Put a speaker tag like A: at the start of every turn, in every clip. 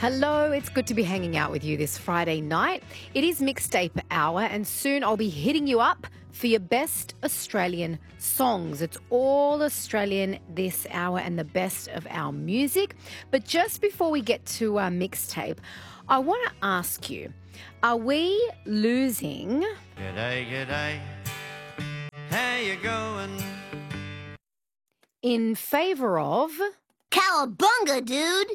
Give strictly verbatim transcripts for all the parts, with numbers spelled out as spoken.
A: Hello, it's good to be hanging out with you this Friday night. It is Mixtape Hour, and soon I'll be hitting you up for your best Australian songs. It's all Australian this hour and the best of our music. But just before we get to our mixtape, I want to ask you, are we losing...
B: G'day, g'day, how you going?
A: In favour of...
C: Cowabunga, dude!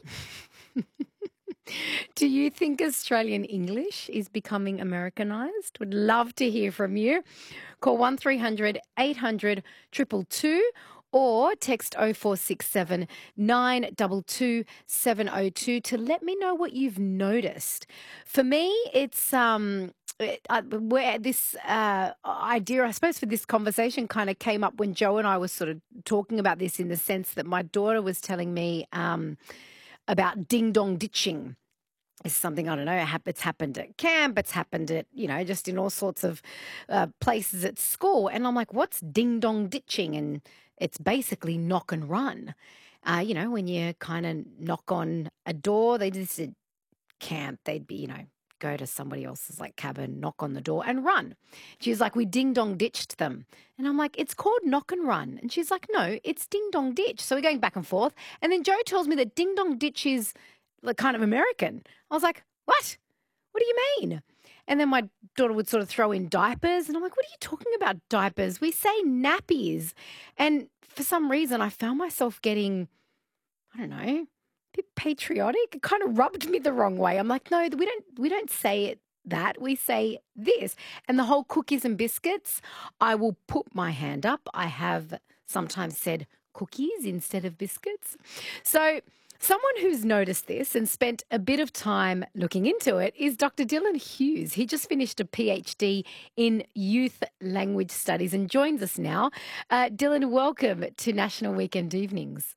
A: Do you think Australian English is becoming Americanised? Would love to hear from you. Call one three hundred eight hundred two two two or text oh four six seven nine two two seven oh two to let me know what you've noticed. For me, it's um, it, uh, where this uh, idea, I suppose, for this conversation kind of came up when Joe and I was sort of talking about this in the sense that my daughter was telling me um, about ding-dong ditching. Is something, I don't know, it's happened at camp, it's happened at, you know, just in all sorts of uh, places at school. And I'm like, what's ding-dong ditching? And it's basically knock and run. Uh, you know, when you kind of knock on a door, they just at camp, they'd be, you know, go to somebody else's like cabin, knock on the door and run. She's like, we ding-dong ditched them. And I'm like, it's called knock and run. And she's like, no, it's ding-dong ditch. So we're going back and forth. And then Joe tells me that ding-dong ditch is like kind of American. I was like, what? What do you mean? And then my daughter would sort of throw in diapers. And I'm like, what are you talking about, diapers? We say nappies. And for some reason, I found myself getting, I don't know, a bit patriotic. It kind of rubbed me the wrong way. I'm like, no, we don't, we don't say it that. We say this. And the whole cookies and biscuits, I will put my hand up. I have sometimes said cookies instead of biscuits. So someone who's noticed this and spent a bit of time looking into it is Doctor Dylan Hughes. He just finished a PhD in youth language studies and joins us now. Uh, Dylan, welcome to National Weekend Evenings.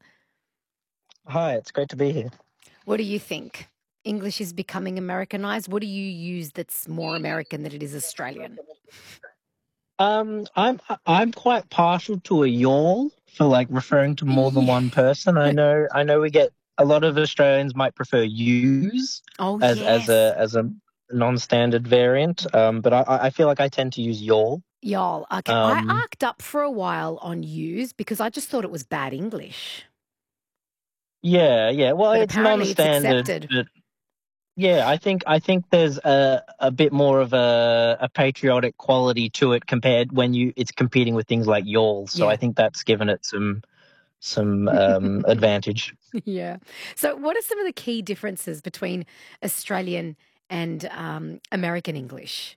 D: Hi, it's great to be here.
A: What do you think? English is becoming Americanized. What do you use that's more American than it is Australian?
D: Um, I'm I'm quite partial to a yawl for like referring to more than one person. I know I know we get a lot of Australians might prefer use
A: oh,
D: as
A: yes.
D: as a as a non-standard variant. Um, but I I feel like I tend to use yawl.
A: Y'all, okay.
D: Um,
A: I arced up for a while on use because I just thought it was bad English.
D: Yeah, yeah. Well,
A: But
D: it's
A: apparently it's
D: non-standard.
A: accepted.
D: But yeah, I think I think there's a a bit more of a, a patriotic quality to it compared when you it's competing with things like yawl. So
A: Yeah.
D: I think that's given it some some um, advantage.
A: Yeah. So what are some of the key differences between Australian and um, American English?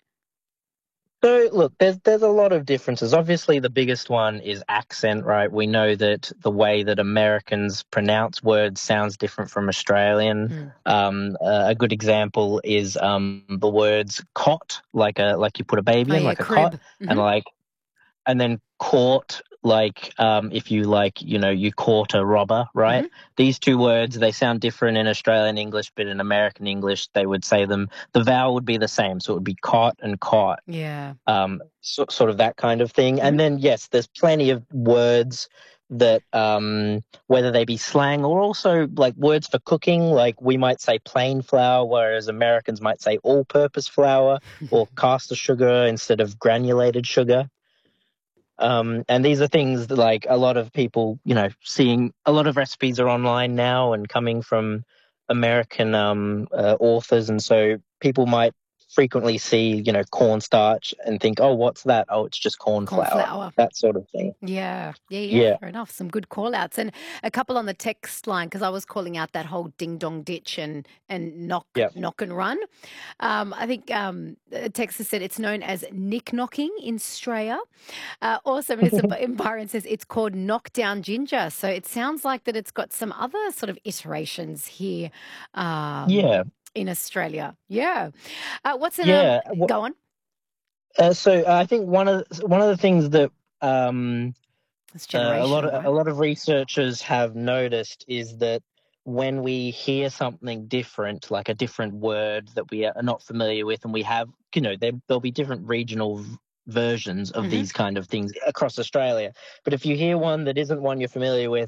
D: So look, there's there's a lot of differences. Obviously, the biggest one is accent, right? We know that the way that Americans pronounce words sounds different from Australian.
A: Mm.
D: Um, uh, a good example is um, the words "cot," like a like you put a baby
A: Oh,
D: in,
A: yeah,
D: like a
A: crib.
D: cot,
A: Mhm.
D: and like and then "court," like um, if you like, you know, you caught a robber, right?
A: Mhm.
D: These two words, they sound different in Australian English, but in American English, they would say them. The vowel would be the same, so it would be caught and caught.
A: Yeah.
D: Um, so, sort of that kind of thing.
A: Mhm.
D: And then, yes, there's plenty of words that, um, whether they be slang or also like words for cooking, like we might say plain flour, whereas Americans might say all-purpose flour or caster sugar instead of granulated sugar. Um, and these are things that, like, a lot of people, you know, seeing a lot of recipes are online now and coming from American um, uh, authors. And so people might frequently see, you know, cornstarch and think, oh, what's that? Oh, it's just corn,
A: Corn
D: flour,
A: flour.
D: that sort of thing.
A: Yeah, yeah, yeah,
D: Yeah.
A: fair enough. Some good call outs. And a couple on the text line, because I was calling out that whole ding dong ditch and, and knock
D: Yeah.
A: knock and run. Um, I think um, a texter said it's known as nick knocking in Australia. Uh, also, Minister Byron says it's called knockdown ginger. So it sounds like that it's got some other sort of iterations here um,
D: Yeah.
A: in Australia. Yeah. Uh, what's an
D: Yeah.
A: um,
D: Well,
A: go on?
D: uh, so I think one of one of the things that um,
A: It's
D: uh, a lot
A: generational,
D: of
A: right?
D: a lot of researchers have noticed is that when we hear something different, like a different word that we are not familiar with, and we have, you know, there, there'll be different regional v- versions of
A: Mhm.
D: these kind of things across Australia. But if you hear one that isn't one you're familiar with,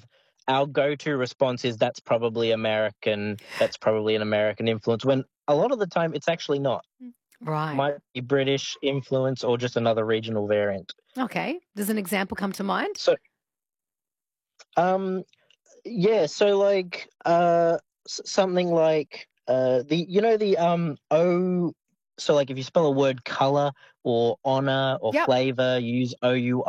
D: our go-to response is that's probably American. That's probably an American influence. When a lot of the time it's actually not.
A: Right.
D: Might be British influence or just another regional variant.
A: Okay. Does an example come to mind?
D: So, um, yeah. So like, uh, s- something like uh, the you know the um O. So like, if you spell a word color or honor or
A: Yep.
D: flavor, you use O U